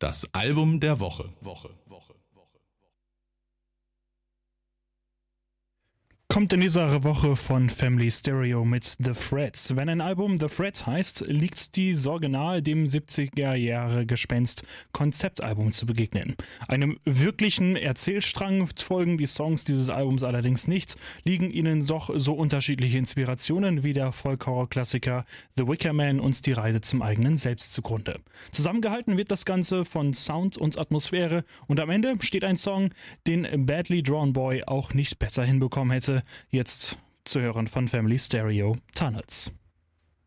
Das Album der Woche. Kommt in dieser Woche von Family Stereo mit The Threads. Wenn ein Album The Threads heißt, liegt die Sorge nahe, dem 70er-Jahre-Gespenst Konzeptalbum zu begegnen. Einem wirklichen Erzählstrang folgen die Songs dieses Albums allerdings nicht, liegen ihnen doch so unterschiedliche Inspirationen wie der Folk-Horror-Klassiker The Wicker Man und die Reise zum eigenen Selbst zugrunde. Zusammengehalten wird das Ganze von Sound und Atmosphäre und am Ende steht ein Song, den Badly Drawn Boy auch nicht besser hinbekommen hätte. Jetzt zu hören von Family Stereo, Tunnels.